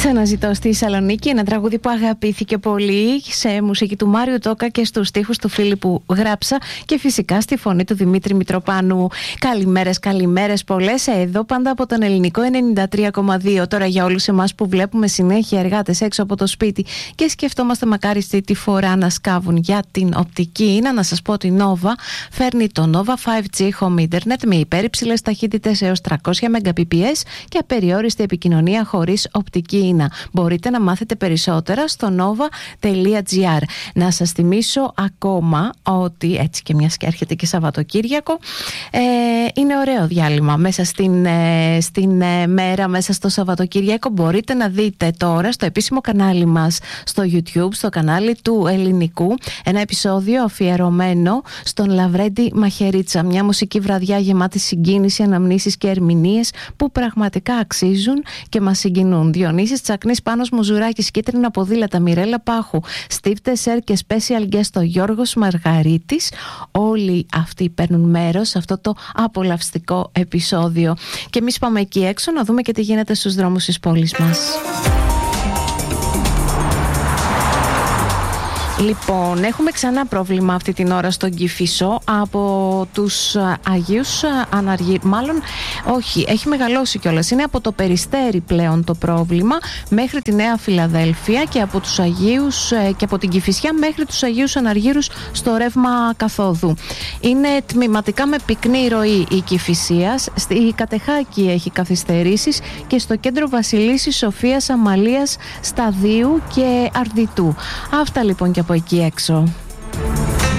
Ξαναζητώ στη Θεσσαλονίκη, ένα τραγούδι που αγαπήθηκε πολύ, σε μουσική του Μάριου Τόκα και στους στίχους του Φίλιππου Γράψα και φυσικά στη φωνή του Δημήτρη Μητροπάνου. Καλημέρες πολλές εδώ πάντα από τον Ελληνικό 93,2. Τώρα για όλους εμάς που βλέπουμε συνέχεια εργάτες έξω από το σπίτι και σκεφτόμαστε μακάρι τη φορά να σκάβουν για την οπτική ίνα, να σας πω ότι η Nova φέρνει το Nova 5G Home Internet με υπέρυψηλες ταχύτητες έως 300 Mbps και απεριόριστη επικοινωνία χωρίς οπτική ίνα. Μπορείτε να μάθετε περισσότερα στο nova.gr. Να σας θυμίσω ακόμα ότι, έτσι και μιας και έρχεται και Σαββατοκύριακο, είναι ωραίο διάλειμμα μέσα στην μέρα, μέσα στο Σαββατοκύριακο. Μπορείτε να δείτε τώρα στο επίσημο κανάλι μας στο YouTube, στο κανάλι του Ελληνικού, ένα επεισόδιο αφιερωμένο στον Λαβρέντη Μαχαιρίτσα. Μια μουσική βραδιά γεμάτη συγκίνηση, αναμνήσεις και ερμηνείες που πραγματικά αξίζουν και μας συγκινούν. Διονύσης Τσακνής, Πάνος Μουζουράκης, Κίτρινα Ποδήλατα, Μιρέλα Πάχου, Steve Tesser και special guest ο Γιώργος Μαργαρίτης. Όλοι αυτοί παίρνουν μέρος σε αυτό το απολαυστικό επεισόδιο. Και εμείς πάμε εκεί έξω να δούμε και τι γίνεται στους δρόμους της πόλης μας. Λοιπόν, έχουμε ξανά πρόβλημα αυτή την ώρα στον Κηφισό από τους Αγίους Αναργύρους. Μάλλον, όχι, έχει μεγαλώσει κιόλας. Είναι από το Περιστέρι πλέον το πρόβλημα μέχρι τη Νέα Φιλαδέλφια και από τους Αγίους και από την Κηφισιά μέχρι τους Αγίους Αναργύρους στο ρεύμα καθόδου. Είναι τμηματικά με πυκνή ροή η Κηφισίας. Η Κατεχάκη έχει καθυστερήσεις και στο κέντρο Βασιλίσσης Σοφίας Αμαλίας Σταδίου και Αρδιτού. Αυτά λοιπόν και από εκεί έξω.